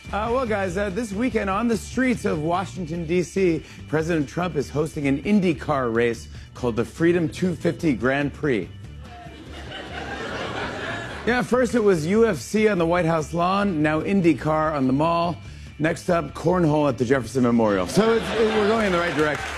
Well, guys, this weekend on the streets of Washington, D.C., President Trump is hosting an IndyCar race called the Freedom 250 Grand Prix. Yeah, first it was UFC on the White House lawn, now IndyCar on the Mall. Next up, cornhole at the Jefferson Memorial. So we're going in the right direction.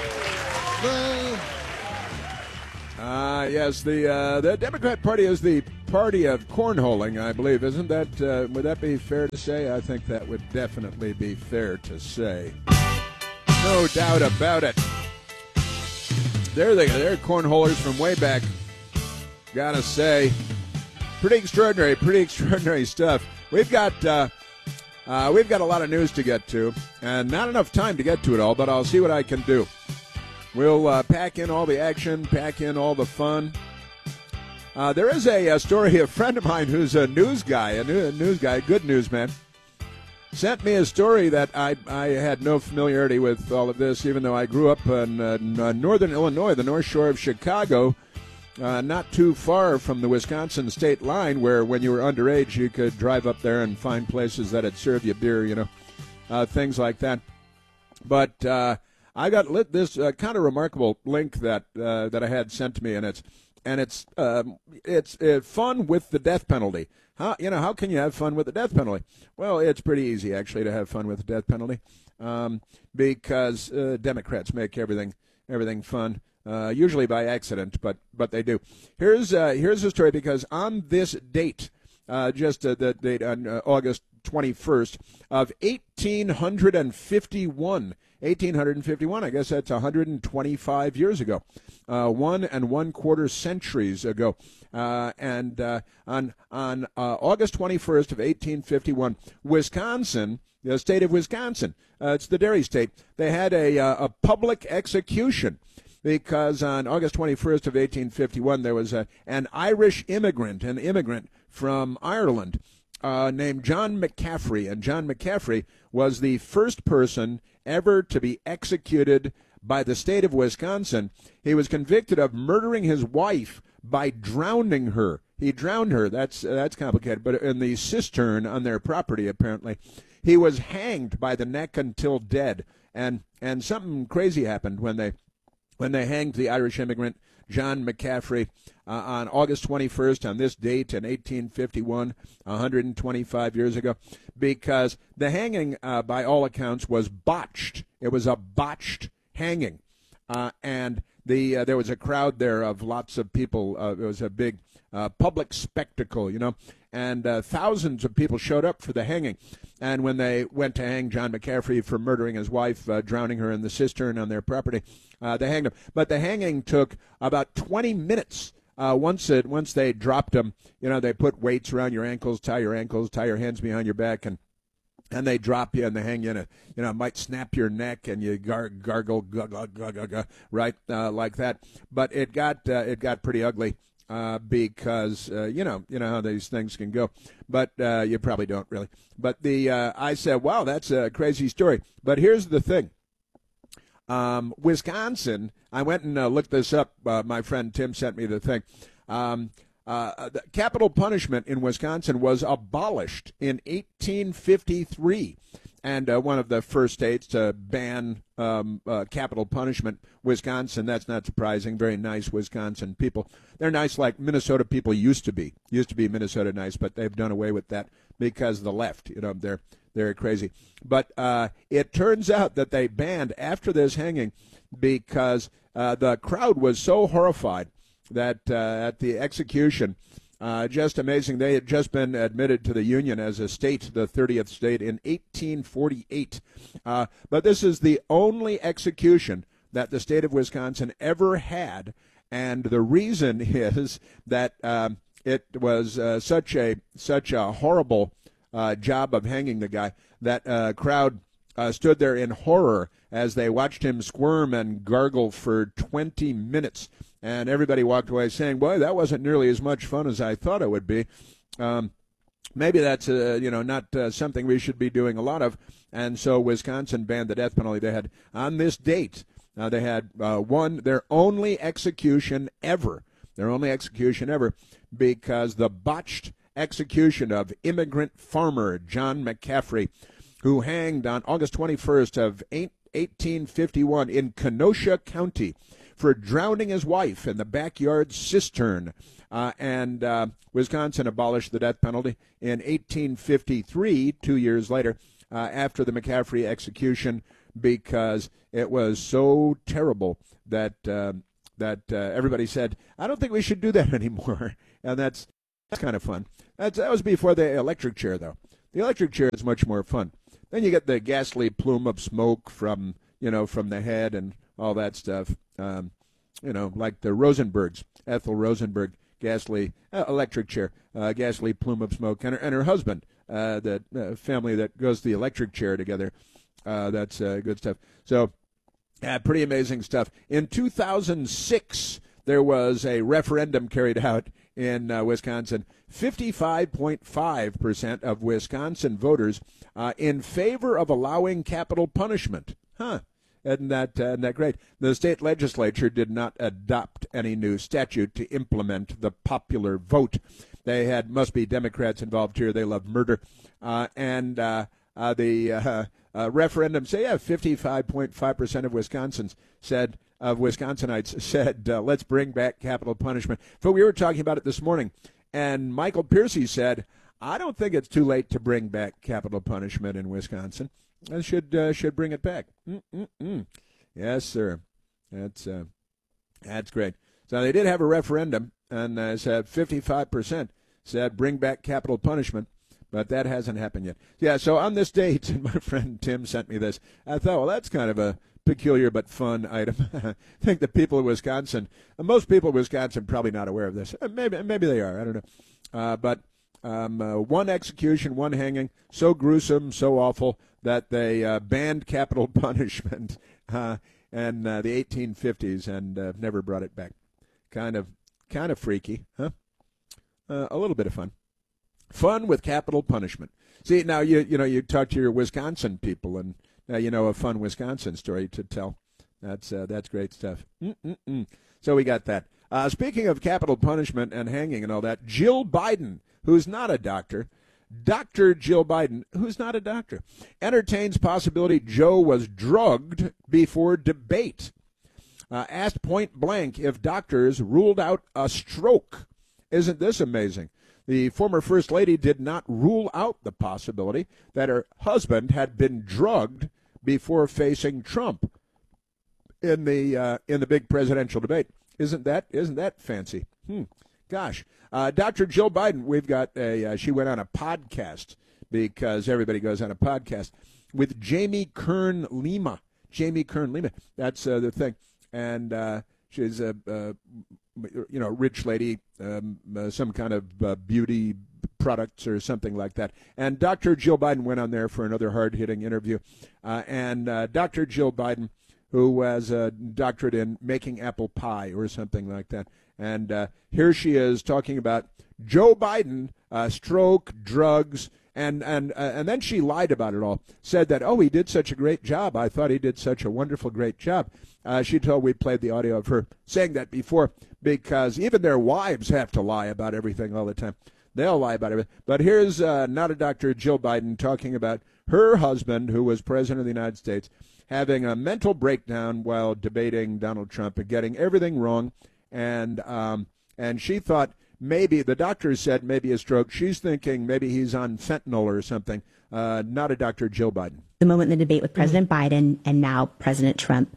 Yes, the Democrat Party is the party of cornholing, I believe, isn't that? Would that be fair to say? I think that would definitely be fair to say. No doubt about it. They're cornholers from way back. Gotta say, pretty extraordinary stuff. We've got a lot of news to get to, and not enough time to get to it all, but I'll see what I can do. We'll pack in all the action, pack in all the fun. There is a story. A friend of mine who's a news guy, good newsman, sent me a story that I had no familiarity with all of this, even though I grew up in northern Illinois, the North Shore of Chicago, not too far from the Wisconsin state line, where when you were underage, you could drive up there and find places that'd serve you beer, things like that. But I got this kind of remarkable link that I had sent to me, and it's fun with the death penalty. How can you have fun with the death penalty? Well, it's pretty easy actually to have fun with the death penalty, because Democrats make everything fun, usually by accident, but they do. Here's a story, because on this date, the date on August 21st of 1851. 1851, I guess that's 125 years ago, 1 1/4 centuries ago. And on August 21st of 1851, Wisconsin, the state of Wisconsin, it's the dairy state, they had a public execution, because on August 21st of 1851, there was an Irish immigrant, from Ireland, named John McCaffrey. And John McCaffrey was the first person ever to be executed by the state of Wisconsin. He was convicted of murdering his wife by drowning her. He drowned her. That's complicated, but in the cistern on their property, apparently. He was hanged by the neck until dead. And something crazy happened when they hanged the Irish immigrant John McCaffrey on August 21st, on this date in 1851, 125 years ago, because the hanging, by all accounts, was botched. It was a botched hanging, and there was a crowd there of lots of people. It was a big public spectacle, and thousands of people showed up for the hanging. And when they went to hang John McCaffrey for murdering his wife, drowning her in the cistern on their property, they hanged him. But the hanging took about 20 minutes. Once they dropped him, they put weights around your ankles, tie your hands behind your back, and they drop you and they hang you, and might snap your neck and you gargle, right, like that. But it got pretty ugly. Because you know how these things can go, but you probably don't really. But I said, wow, that's a crazy story. But here's the thing: Wisconsin. I went and looked this up. My friend Tim sent me the thing. The capital punishment in Wisconsin was abolished in 1853. And one of the first states to ban capital punishment, Wisconsin. That's not surprising. Very nice Wisconsin people. They're nice like Minnesota people used to be. Used to be Minnesota nice, but they've done away with that because of the left. They're crazy. But it turns out that they banned after this hanging because the crowd was so horrified that at the execution. Just amazing. They had just been admitted to the Union as a state, the 30th state, in 1848. But this is the only execution that the state of Wisconsin ever had, and the reason is that it was such a horrible job of hanging the guy that crowd stood there in horror as they watched him squirm and gargle for 20 minutes. And everybody walked away saying, boy, that wasn't nearly as much fun as I thought it would be. Maybe that's, not something we should be doing a lot of. And so Wisconsin banned the death penalty. They had, on this date, they had their only execution ever, because the botched execution of immigrant farmer John McCaffrey, who hanged on August 21st of 1851 in Kenosha County for drowning his wife in the backyard cistern. And Wisconsin abolished the death penalty in 1853, 2 years later, after the McCaffrey execution, because it was so terrible that everybody said, I don't think we should do that anymore. And that's kind of fun. That was before the electric chair, though. The electric chair is much more fun. Then you get the ghastly plume of smoke from the head and all that stuff. Like the Rosenbergs, Ethel Rosenberg, ghastly electric chair, ghastly plume of smoke, and her husband, that family that goes to the electric chair together. That's good stuff. So, pretty amazing stuff. In 2006, there was a referendum carried out in Wisconsin. 55.5% of Wisconsin voters in favor of allowing capital punishment. Huh. Isn't that great? The state legislature did not adopt any new statute to implement the popular vote. They must be Democrats involved here. They love murder. And the referendum say, 55.5% of Wisconsinites said, let's bring back capital punishment. But we were talking about it this morning, and Michael Piercy said, I don't think it's too late to bring back capital punishment in Wisconsin. I should bring it back. Yes, sir. That's great. So they did have a referendum, and said 55% said bring back capital punishment, but that hasn't happened yet. Yeah, so on this date, and my friend Tim sent me this, I thought, well, that's kind of a peculiar but fun item. I think the people of Wisconsin, most people in Wisconsin, probably not aware of this. Maybe they are. I don't know. But one execution, one hanging, so gruesome, so awful that they banned capital punishment in the 1850s and never brought it back. Kind of freaky, huh? A little bit of fun. Fun with capital punishment. See, now you talk to your Wisconsin people, and now you know a fun Wisconsin story to tell. That's great stuff. So we got that. Speaking of capital punishment and hanging and all that, Jill Biden, who's not a doctor, Dr. Jill Biden, who's not a doctor, entertains possibility Joe was drugged before debate. Asked point blank if doctors ruled out a stroke. Isn't this amazing? The former First Lady did not rule out the possibility that her husband had been drugged before facing Trump in the big presidential debate. Isn't that fancy? Gosh. Dr. Jill Biden, we've got she went on a podcast, because everybody goes on a podcast, with Jamie Kern Lima. Jamie Kern Lima, that's the thing. And she's a rich lady, some kind of beauty products or something like that. And Dr. Jill Biden went on there for another hard-hitting interview. And Dr. Jill Biden, who has a doctorate in making apple pie or something like that. And here she is talking about Joe Biden, stroke, drugs, and then she lied about it all. Said that, he did such a great job. I thought he did such a wonderful, great job. She told we played the audio of her saying that before, because even their wives have to lie about everything all the time. They'll lie about everything. But here's not a doctor, Jill Biden, talking about her husband, who was president of the United States, having a mental breakdown while debating Donald Trump and getting everything wrong. And she thought maybe, the doctor said maybe a stroke. She's thinking maybe he's on fentanyl or something. Not a Dr. Jill Biden. The moment in the debate with President Biden and now President Trump,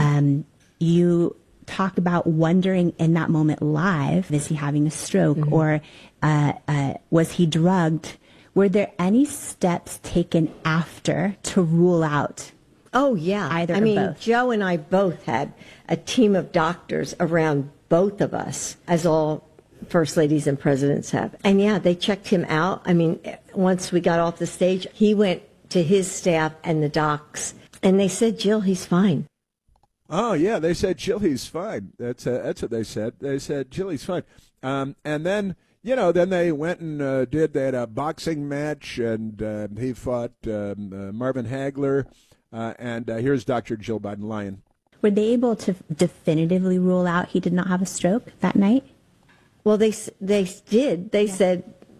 you talk about wondering in that moment live, is he having a stroke or was he drugged? Were there any steps taken after to rule out? Oh, yeah. Either I or mean, both? Joe and I both had a team of doctors around both of us, as all first ladies and presidents have. And, yeah, they checked him out. I mean, once we got off the stage, he went to his staff and the docs, and they said, Jill, he's fine. Oh, yeah, they said, Jill, he's fine. That's what they said. They said, Jill, he's fine. And then, then they went and they had a boxing match, and he fought Marvin Hagler. And here's Dr. Jill Biden lying. Were they able to definitively rule out he did not have a stroke that night? Well, they did. They said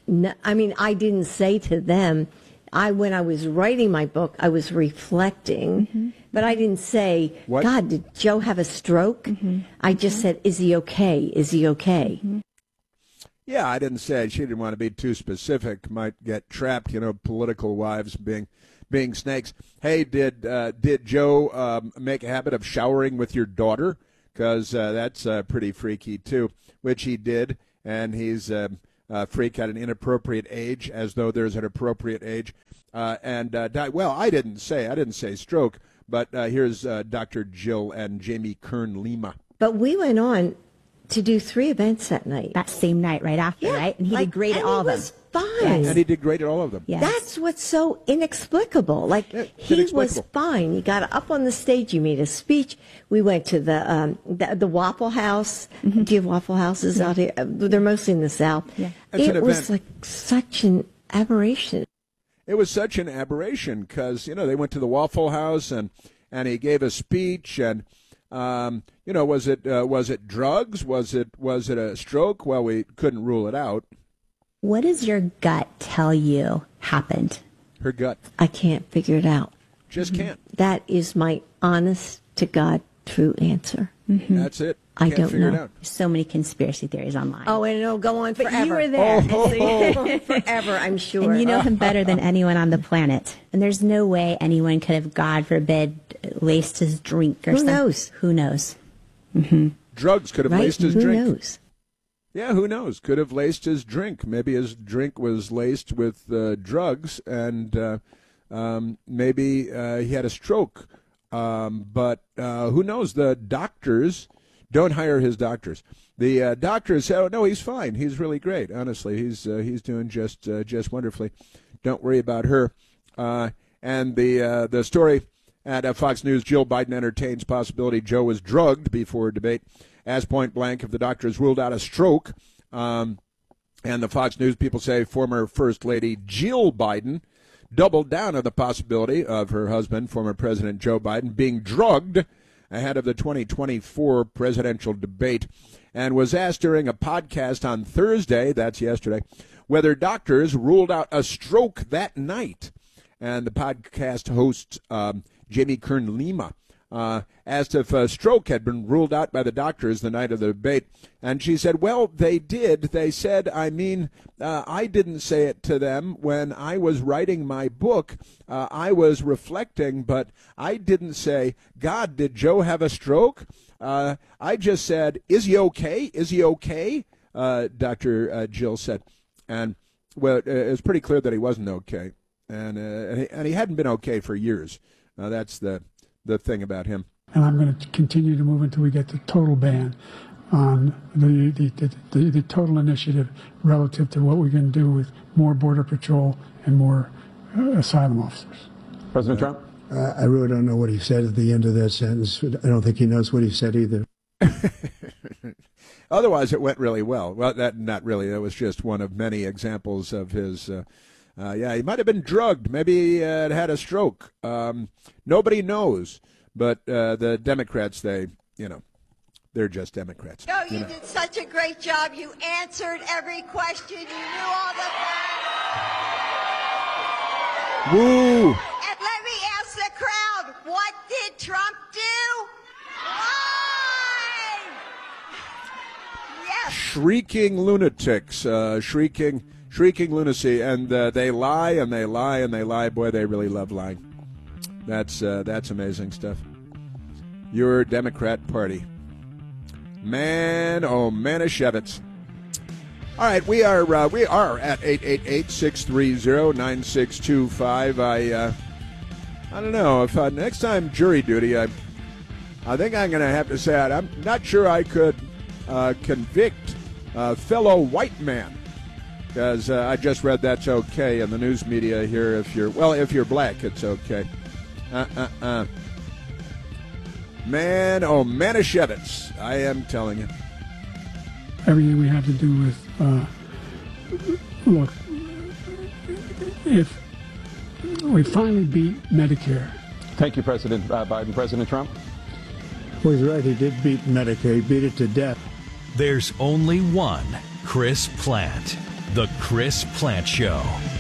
No, I mean, I didn't say to them, when I was writing my book, I was reflecting, but I didn't say, What? God, did Joe have a stroke? I just said, is he okay? Is he okay? Yeah, I didn't say. She didn't want to be too specific. Might get trapped, political wives being snakes. Hey, did Joe make a habit of showering with your daughter? Because that's pretty freaky, too, which he did, and he's freak at an inappropriate age, as though there's an appropriate age, and died. Well, I didn't say stroke, but here's Dr. Jill and Jamie Kern Lima. But we went on to do 3 events that night. That same night, right after, right? And he did great at and all of he them. was fine. Yes. And he did great at all of them. Yes. That's what's so inexplicable. Like, Yeah, it's he was inexplicable. fine. He got up on the stage. He made a speech. We went to the Waffle House. Do you have Waffle Houses out here? They're mostly in the South. Yeah. It's an It was event. like such an aberration. It was such an aberration because, they went to the Waffle House and he gave a speech and, was it drugs? Was it a stroke? Well, we couldn't rule it out. What does your gut tell you happened? Her gut I can't figure it out. just can't. That is my honest to God true answer. That's it. I Can't don't figure know. it out. There's so many conspiracy theories online. Oh, and it'll go on but forever. you were there. Forever, I'm sure. And you know him better than anyone on the planet. And there's no way anyone could have, God forbid, laced his drink or Who something. knows? Who knows? Drugs could have Right? laced his Who drink. knows? Yeah, who knows? Could have laced his drink. Maybe his drink was laced with drugs, and maybe he had a stroke. But who knows? The doctors don't hire his doctors. The doctors say, "Oh no, he's fine. He's really great. Honestly, he's doing just wonderfully. Don't worry about her." And the story at Fox News: Jill Biden entertains possibility Joe was drugged before debate. As point blank, if the doctors ruled out a stroke, and the Fox News people say former First Lady Jill Biden doubled down on the possibility of her husband, former President Joe Biden, being drugged ahead of the 2024 presidential debate, and was asked during a podcast on Thursday, that's yesterday, whether doctors ruled out a stroke that night. And the podcast host, Jamie Kern Lima, asked if a stroke had been ruled out by the doctors the night of the debate. And she said, well, they did. They said, I didn't say it to them when I was writing my book. I was reflecting, but I didn't say, God, did Joe have a stroke? I just said, is he okay? Is he okay? Dr. Jill said. And, well, it was pretty clear that he wasn't okay. And he hadn't been okay for years. That's the thing about him. And I'm going to continue to move until we get the total ban on the total initiative relative to what we can do with more Border Patrol and more asylum officers. President Trump? I really don't know what he said at the end of that sentence. I don't think he knows what he said either. Otherwise, it went really well. Well, not really. That was just one of many examples of his. He might have been drugged. Maybe he had a stroke. Nobody knows. But the Democrats, they're just Democrats. Joe, you did such a great job. You answered every question. You knew all the Woo! And let me ask the crowd, what did Trump do? Lie! Yes. Shrieking lunatics, shrieking lunacy, and they lie and they lie and they lie. Boy, they really love lying. That's amazing stuff. Your Democrat Party, man, oh Manischewitz. All right, we are at 888-630-9625. I don't know if next time jury duty, I think I'm going to have to say I'm not sure I could convict a fellow white man. Because I just read that's okay in the news media here. If you're black, it's okay. Man, oh, Manischewitz, I am telling you. Everything we have to do with, look, if we finally beat Medicare. Thank you, President Biden. President Trump? Well, he's right. He did beat Medicare. He beat it to death. There's only one Chris Plante. The Chris Plante Show.